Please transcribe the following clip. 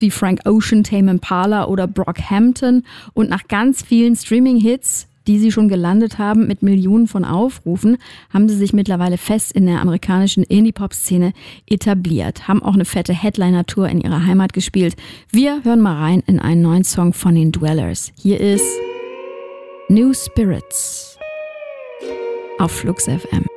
wie Frank Ocean, Tame Impala oder Brockhampton. Und nach ganz vielen Streaming-Hits, die sie schon gelandet haben mit Millionen von Aufrufen, haben sie sich mittlerweile fest in der amerikanischen Indie-Pop-Szene etabliert, haben auch eine fette Headliner-Tour in ihrer Heimat gespielt. Wir hören mal rein in einen neuen Song von den Dwellers. Hier ist New Spirits auf Flux FM.